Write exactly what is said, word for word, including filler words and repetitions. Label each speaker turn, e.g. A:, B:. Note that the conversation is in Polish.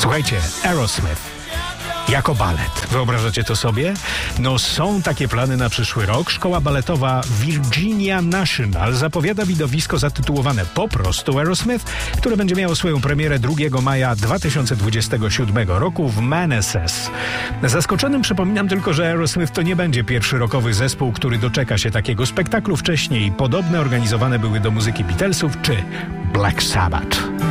A: Słuchajcie, Aerosmith jako balet. Wyobrażacie to sobie? No są takie plany na przyszły rok. Szkoła baletowa Virginia National zapowiada widowisko zatytułowane po prostu Aerosmith, które będzie miało swoją premierę drugiego maja dwa tysiące dwudziestego siódmego roku w Manassas. Zaskoczonym przypominam tylko, że Aerosmith to nie będzie pierwszy rockowy zespół, który doczeka się takiego spektaklu. Wcześniej podobne organizowane były do muzyki Beatlesów czy Black Sabbath.